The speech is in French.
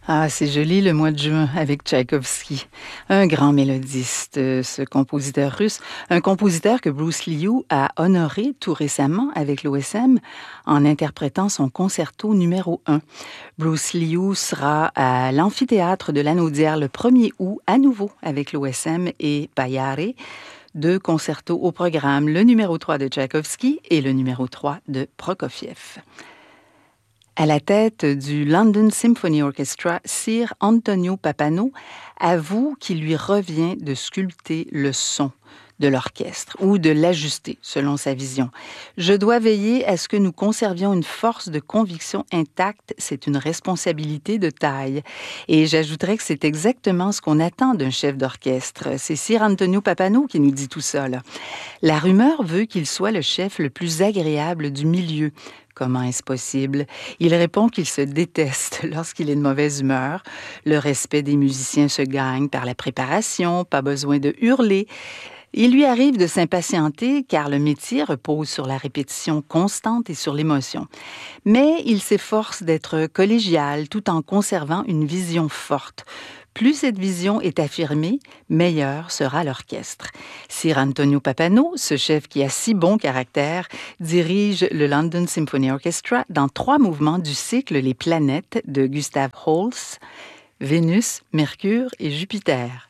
Ah, c'est joli le mois de juin avec Tchaïkovski. Un grand mélodiste, ce compositeur russe. Un compositeur que Bruce Liu a honoré tout récemment avec l'OSM en interprétant son concerto numéro 1. Bruce Liu sera à l'amphithéâtre de l'Anaudière le 1er août à nouveau avec l'OSM et Payare. Deux concertos au programme, le numéro 3 de Tchaïkovski et le numéro 3 de Prokofiev. À la tête du London Symphony Orchestra, Sir Antonio Pappano avoue qu'il lui revient de sculpter le son de l'orchestre ou de l'ajuster selon sa vision. Je dois veiller à ce que nous conservions une force de conviction intacte. C'est une responsabilité de taille. Et j'ajouterais que c'est exactement ce qu'on attend d'un chef d'orchestre. C'est Sir Antonio Pappano qui nous dit tout ça, là. La rumeur veut qu'il soit le chef le plus agréable du milieu. Comment est-ce possible? Il répond qu'il se déteste lorsqu'il est de mauvaise humeur. Le respect des musiciens se gagne par la préparation, pas besoin de hurler. Il lui arrive de s'impatienter car le métier repose sur la répétition constante et sur l'émotion. Mais il s'efforce d'être collégial tout en conservant une vision forte. Plus cette vision est affirmée, meilleur sera l'orchestre. Sir Antonio Pappano, ce chef qui a si bon caractère, dirige le London Symphony Orchestra dans 3 mouvements du cycle Les planètes de Gustav Holst, Vénus, Mercure et Jupiter.